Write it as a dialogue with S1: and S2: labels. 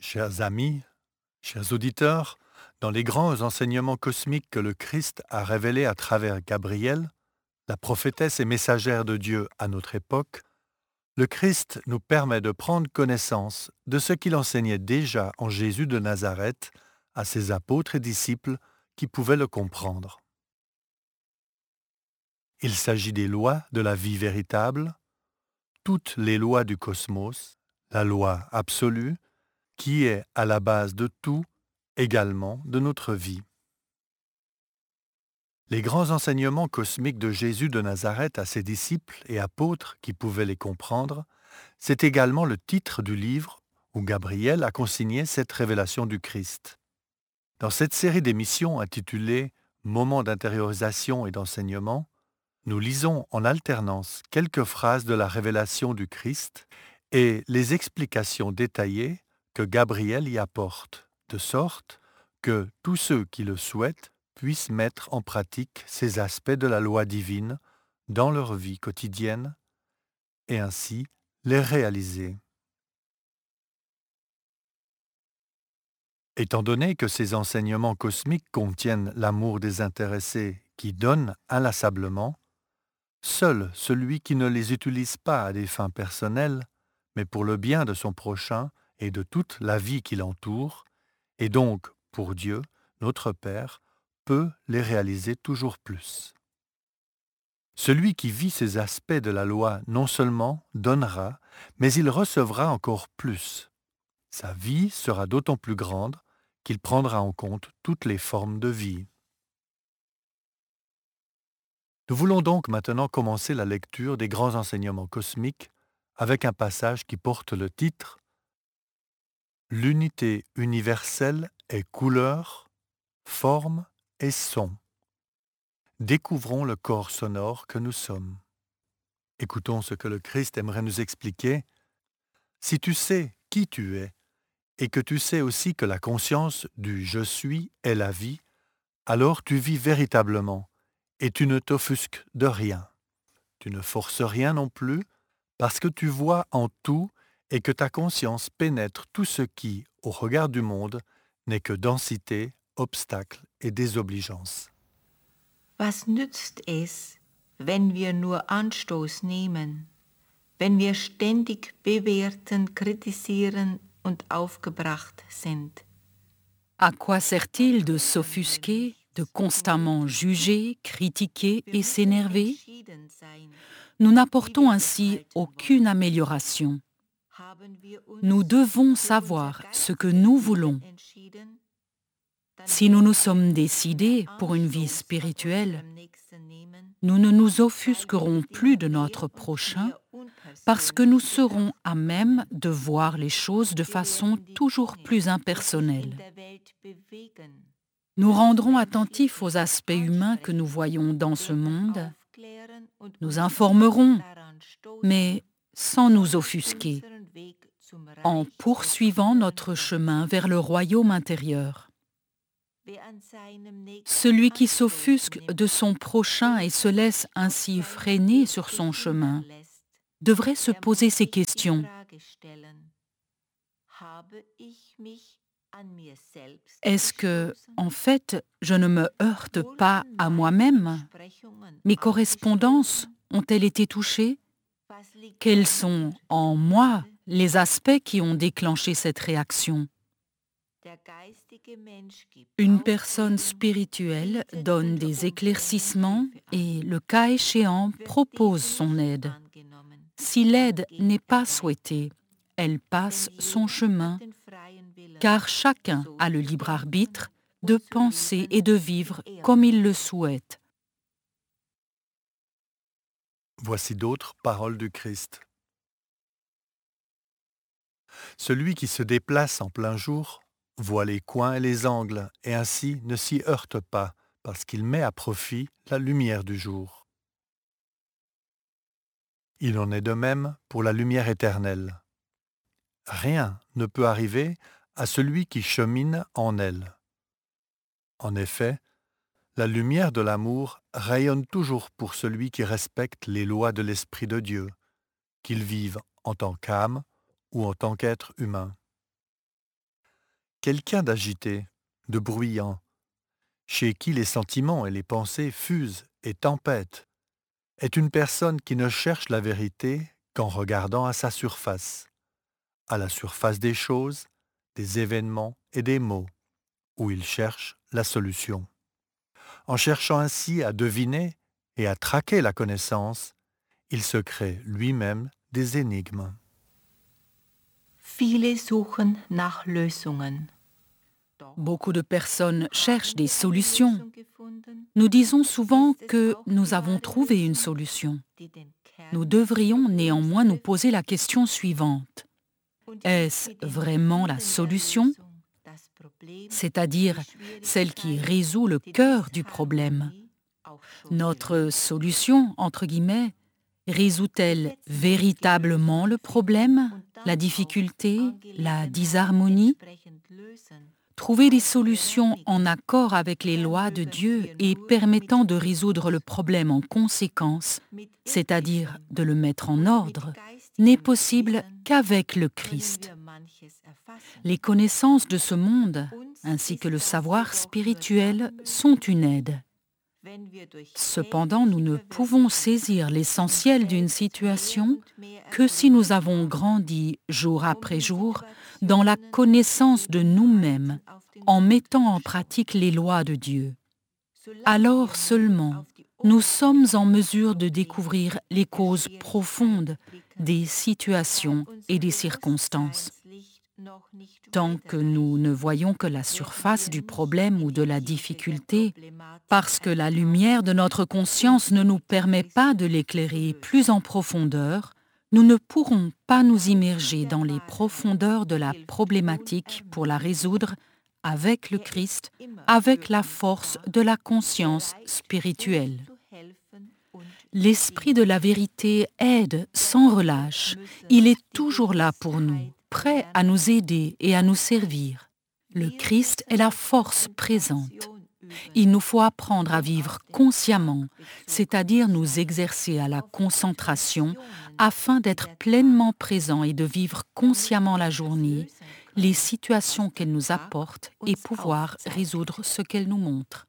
S1: Chers amis, chers auditeurs, dans les grands enseignements cosmiques que le Christ a révélés à travers Gabriel, la prophétesse et messagère de Dieu à notre époque, le Christ nous permet de prendre connaissance de ce qu'il enseignait déjà en Jésus de Nazareth à ses apôtres et disciples qui pouvaient le comprendre. Il s'agit des lois de la vie véritable, toutes les lois du cosmos, la loi absolue, qui est à la base de tout, également de notre vie. Les grands enseignements cosmiques de Jésus de Nazareth à ses disciples et apôtres qui pouvaient les comprendre, c'est également le titre du livre où Gabriel a consigné cette révélation du Christ. Dans cette série d'émissions intitulée Moments d'intériorisation et d'enseignement, nous lisons en alternance quelques phrases de la révélation du Christ et les explications détaillées que Gabriel y apporte, de sorte que tous ceux qui le souhaitent puissent mettre en pratique ces aspects de la loi divine dans leur vie quotidienne et ainsi les réaliser. Étant donné que ces enseignements cosmiques contiennent l'amour désintéressé qui donne inlassablement, seul celui qui ne les utilise pas à des fins personnelles, mais pour le bien de son prochain et de toute la vie qui l'entoure, et donc pour Dieu, notre Père, peut les réaliser toujours plus. Celui qui vit ces aspects de la loi non seulement donnera, mais il recevra encore plus. Sa vie sera d'autant plus grande qu'il prendra en compte toutes les formes de vie. Nous voulons donc maintenant commencer la lecture des grands enseignements cosmiques avec un passage qui porte le titre L'unité universelle est couleur, forme et son. Découvrons le corps sonore que nous sommes. Écoutons ce que le Christ aimerait nous expliquer. Si tu sais qui tu es et que tu sais aussi que la conscience du je suis est la vie, alors tu vis véritablement et tu ne t'offusques de rien. Tu ne forces rien non plus parce que tu vois en tout et que ta conscience pénètre tout ce qui, au regard du monde, n'est que densité, obstacle et désobligeance.
S2: Was nützt es, wenn wir nur Anstoß nehmen, wenn wir ständig bewerten, kritisieren und aufgebracht sind?
S3: À quoi sert-il de s'offusquer, de constamment juger, critiquer et s'énerver? Nous n'apportons ainsi aucune amélioration. Nous devons savoir ce que nous voulons. Si nous nous sommes décidés pour une vie spirituelle, nous ne nous offusquerons plus de notre prochain parce que nous serons à même de voir les choses de façon toujours plus impersonnelle. Nous rendrons attentifs aux aspects humains que nous voyons dans ce monde. Nous informerons, mais sans nous offusquer, en poursuivant notre chemin vers le royaume intérieur. Celui qui s'offusque de son prochain et se laisse ainsi freiner sur son chemin devrait se poser ces questions. Est-ce que, en fait, je ne me heurte pas à moi-même? Mes correspondances ont-elles été touchées? Quels sont, en moi, les aspects qui ont déclenché cette réaction? Une personne spirituelle donne des éclaircissements et, le cas échéant, propose son aide. Si l'aide n'est pas souhaitée, elle passe son chemin, car chacun a le libre arbitre de penser et de vivre comme il le souhaite.
S1: Voici d'autres paroles du Christ. Celui qui se déplace en plein jour voit les coins et les angles et ainsi ne s'y heurte pas parce qu'il met à profit la lumière du jour. Il en est de même pour la lumière éternelle. Rien ne peut arriver à celui qui chemine en elle. En effet, la lumière de l'amour rayonne toujours pour celui qui respecte les lois de l'Esprit de Dieu, qu'il vive en tant qu'âme ou en tant qu'être humain. quelqu'un d'agité, de bruyant, chez qui les sentiments et les pensées fusent et tempêtent, est une personne qui ne cherche la vérité qu'en regardant à sa surface, à la surface des choses, des événements et des mots, où il cherche la solution. En cherchant ainsi à deviner et à traquer la connaissance, il se crée lui-même des énigmes.
S2: Viele suchen nach Lösungen.
S3: Beaucoup de personnes cherchent des solutions. Nous disons souvent que nous avons trouvé une solution. Nous devrions néanmoins nous poser la question suivante. Est-ce vraiment la solution, c'est-à-dire celle qui résout le cœur du problème? Notre solution, entre guillemets, résout-elle véritablement le problème, la difficulté, la disharmonie? Trouver des solutions en accord avec les lois de Dieu et permettant de résoudre le problème en conséquence, c'est-à-dire de le mettre en ordre, n'est possible qu'avec le Christ. Les connaissances de ce monde, ainsi que le savoir spirituel, sont une aide. Cependant, nous ne pouvons saisir l'essentiel d'une situation que si nous avons grandi jour après jour dans la connaissance de nous-mêmes, en mettant en pratique les lois de Dieu. Alors seulement, nous sommes en mesure de découvrir les causes profondes des situations et des circonstances. Tant que nous ne voyons que la surface du problème ou de la difficulté, parce que la lumière de notre conscience ne nous permet pas de l'éclairer plus en profondeur, nous ne pourrons pas nous immerger dans les profondeurs de la problématique pour la résoudre avec le Christ, avec la force de la conscience spirituelle. L'Esprit de la vérité aide sans relâche. Il est toujours là pour nous, prêt à nous aider et à nous servir. Le Christ est la force présente. Il nous faut apprendre à vivre consciemment, c'est-à-dire nous exercer à la concentration afin d'être pleinement présents et de vivre consciemment la journée, les situations qu'elle nous apporte et pouvoir résoudre ce qu'elle nous montre.